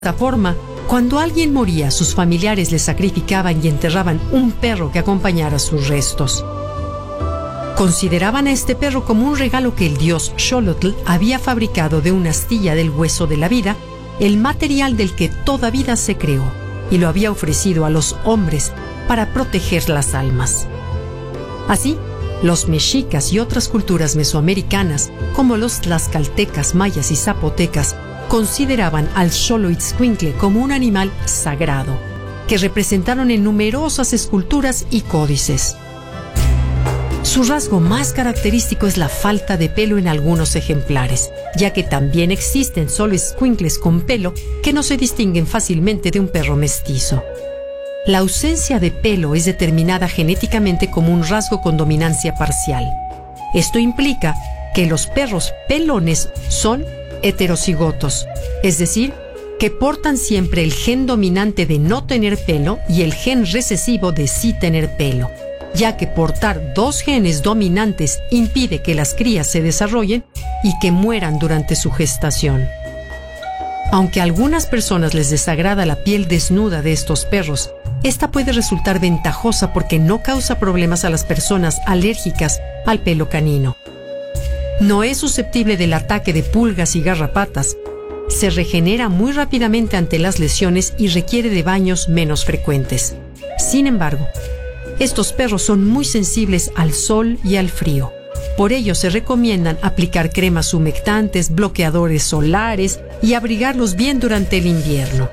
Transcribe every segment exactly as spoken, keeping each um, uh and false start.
De esta forma, cuando alguien moría, sus familiares le sacrificaban y enterraban un perro que acompañara sus restos. Consideraban a este perro como un regalo que el dios Xolotl había fabricado de una astilla del hueso de la vida, el material del que toda vida se creó, y lo había ofrecido a los hombres para proteger las almas. Así, los mexicas y otras culturas mesoamericanas, como los tlaxcaltecas, mayas y zapotecas, consideraban al Xoloitzcuintle como un animal sagrado, que representaron en numerosas esculturas y códices. Su rasgo más característico es la falta de pelo en algunos ejemplares, ya que también existen Xoloitzcuintles con pelo que no se distinguen fácilmente de un perro mestizo. La ausencia de pelo es determinada genéticamente como un rasgo con dominancia parcial. Esto implica que los perros pelones son heterocigotos, es decir, que portan siempre el gen dominante de no tener pelo y el gen recesivo de sí tener pelo, ya que portar dos genes dominantes impide que las crías se desarrollen y que mueran durante su gestación. Aunque a algunas personas les desagrada la piel desnuda de estos perros, esta puede resultar ventajosa porque no causa problemas a las personas alérgicas al pelo canino. No es susceptible del ataque de pulgas y garrapatas, se regenera muy rápidamente ante las lesiones y requiere de baños menos frecuentes. Sin embargo, estos perros son muy sensibles al sol y al frío. Por ello se recomiendan aplicar cremas humectantes, bloqueadores solares y abrigarlos bien durante el invierno.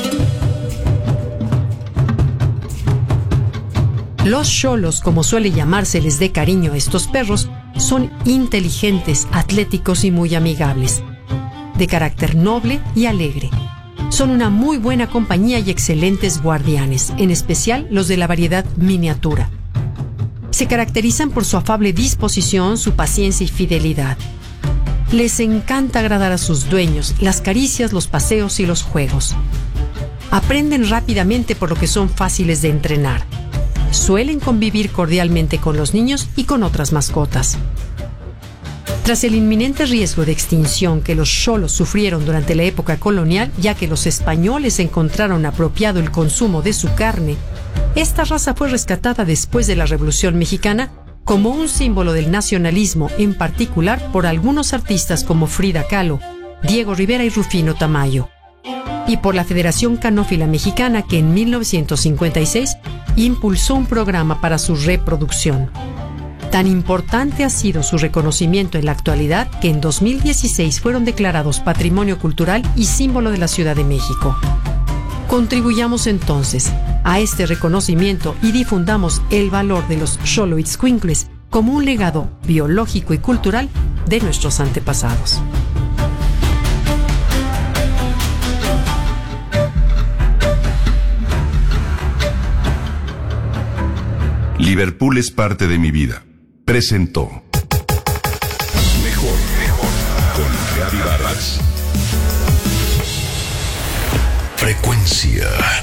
Los xolos, como suele llamárseles de cariño a estos perros, son inteligentes, atléticos y muy amigables, de carácter noble y alegre. Son una muy buena compañía y excelentes guardianes, en especial los de la variedad miniatura. Se caracterizan por su afable disposición, su paciencia y fidelidad. Les encanta agradar a sus dueños, las caricias, los paseos y los juegos. Aprenden rápidamente por lo que son fáciles de entrenar. Suelen convivir cordialmente con los niños y con otras mascotas. Tras el inminente riesgo de extinción que los xolos sufrieron durante la época colonial, ya que los españoles encontraron apropiado el consumo de su carne, esta raza fue rescatada después de la Revolución Mexicana como un símbolo del nacionalismo, en particular por algunos artistas como Frida Kahlo, Diego Rivera y Rufino Tamayo, y por la Federación Canófila Mexicana, que en mil novecientos cincuenta y seis impulsó un programa para su reproducción. Tan importante ha sido su reconocimiento en la actualidad que en dos mil dieciséis fueron declarados Patrimonio Cultural y símbolo de la Ciudad de México. Contribuyamos entonces a este reconocimiento y difundamos el valor de los Xoloitzcuintles como un legado biológico y cultural de nuestros antepasados. Liverpool es parte de mi vida. Presentó Mejor, mejor con Gaby Vargas. Frecuencia